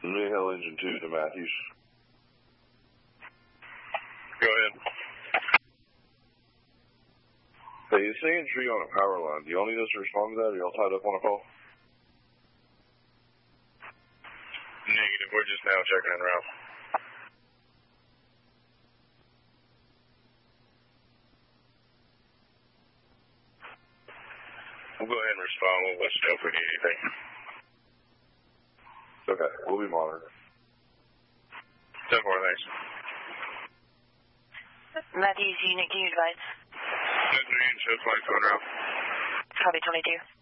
Mayhill Engine 2 to Matthews. Go ahead. Hey, it's saying tree on a power line. Do y'all need us to respond to that, or y'all tied up on a call? Negative. We're just now checking en route. We'll go ahead and respond. We'll let you know if we need anything. Okay, we'll be monitoring. 10-4, thanks. Matthews unit, can you advise? Matthews unit, show flight to en route. Copy 22.